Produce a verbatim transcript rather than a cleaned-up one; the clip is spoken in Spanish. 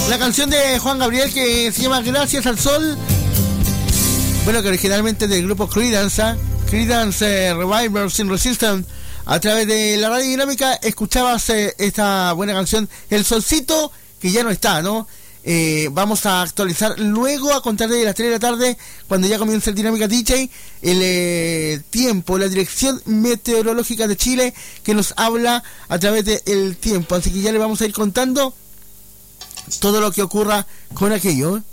La canción de Juan Gabriel que se llama Gracias al Sol. Bueno, que originalmente del grupo Creedence, ¿eh? Creedence eh, Revival Sin Resistance. A través de la radio dinámica escuchabas eh, esta buena canción, El Solcito, que ya no está, ¿no? Eh, vamos a actualizar luego a contar de las tres de la tarde, cuando ya comience el Dinámica D J, el eh, tiempo, la dirección meteorológica de Chile, que nos habla a través del tiempo. Así que ya le vamos a ir contando todo lo que ocurra con aquello, ¿eh?